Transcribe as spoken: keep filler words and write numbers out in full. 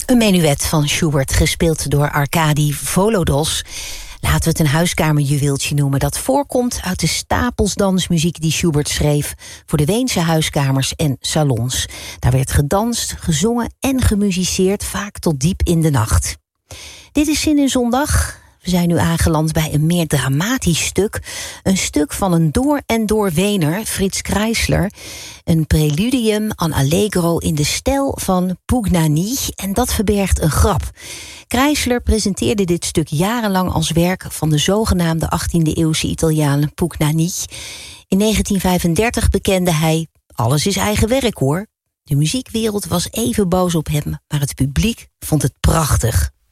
Een menuet van Schubert, gespeeld door Arkadi Volodos. Laten we het een huiskamerjuweeltje noemen dat voorkomt uit de stapels dansmuziek die Schubert schreef voor de Weense huiskamers en salons. Daar werd gedanst, gezongen en gemusiceerd, vaak tot diep in de nacht. Dit is Zin in Zondag. We zijn nu aangeland bij een meer dramatisch stuk. Een stuk van een door en door Weener, Fritz Kreisler. Een preludium aan allegro in de stijl van Pugnani. En dat verbergt een grap. Kreisler presenteerde dit stuk jarenlang als werk van de zogenaamde achttiende-eeuwse Italiaan Pugnani. In negentien vijfendertig bekende hij: alles is eigen werk hoor. De muziekwereld was even boos op hem, maar het publiek vond het prachtig.